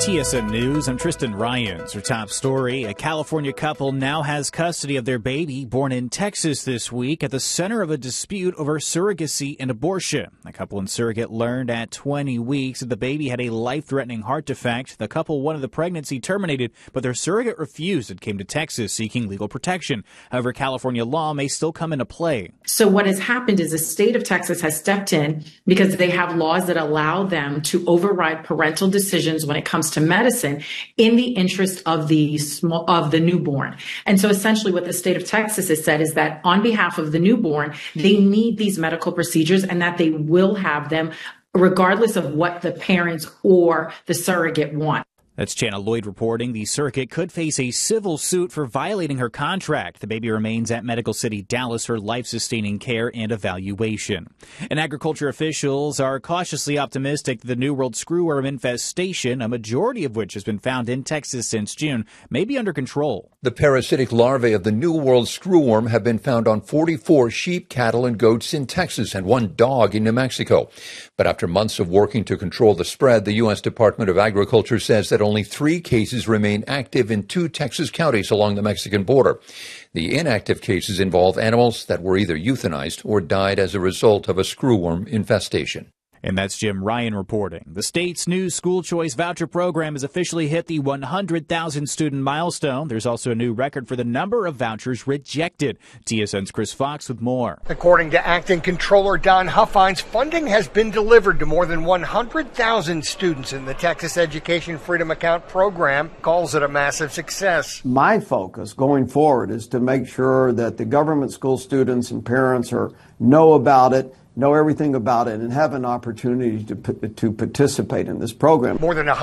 TSN News, I'm Tristan Ryans. Our top story, a California couple now has custody of their baby born in Texas this week at the center of a dispute over surrogacy and abortion. The couple and surrogate learned at 20 weeks that the baby had a life-threatening heart defect. The couple wanted the pregnancy terminated, but their surrogate refused and came to Texas seeking legal protection. However, California law may still come into play. So what has happened is the state of Texas has stepped in because they have laws that allow them to override parental decisions when it comes to medicine in the interest of the newborn. And so essentially what the state of Texas has said is that on behalf of the newborn, they need these medical procedures and that they will have them regardless of what the parents or the surrogate want. That's Jana Lloyd reporting. The surrogate could face a civil suit for violating her contract. The baby remains at Medical City Dallas for life-sustaining care and evaluation. And agriculture officials are cautiously optimistic that the New World screwworm infestation, a majority of which has been found in Texas since June, may be under control. The parasitic larvae of the New World screwworm have been found on 44 sheep, cattle, and goats in Texas and one dog in New Mexico. But after months of working to control the spread, the U.S. Department of Agriculture says that only 3 cases remain active in 2 Texas counties along the Mexican border. The inactive cases involve animals that were either euthanized or died as a result of a screwworm infestation. And that's Jim Ryan reporting. The state's new school choice voucher program has officially hit the 100,000 student milestone. There's also a new record for the number of vouchers rejected. TSN's Chris Fox with more. According to Acting Controller Don Huffines, funding has been delivered to more than 100,000 students in the Texas Education Freedom Account program. Calls it a massive success. My focus going forward is to make sure that the government school students and parents know about it, know everything about it, and have an opportunity to participate in this program. More than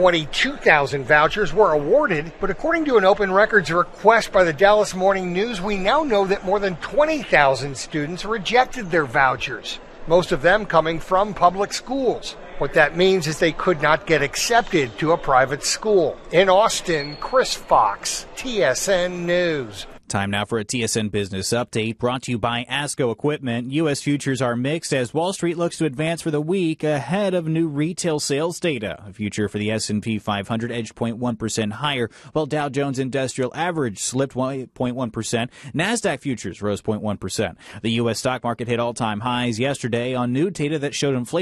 122,000 vouchers were awarded, but according to an open records request by the Dallas Morning News, we now know that more than 20,000 students rejected their vouchers, most of them coming from public schools. What that means is they could not get accepted to a private school. In Austin, Chris Fox, TSN News. Time now for a TSN Business Update brought to you by ASCO Equipment. U.S. futures are mixed as Wall Street looks to advance for the week ahead of new retail sales data. A future for the S&P 500 edged 0.1% higher, while Dow Jones Industrial Average slipped 0.1%. NASDAQ futures rose 0.1%. The U.S. stock market hit all-time highs yesterday on new data that showed inflation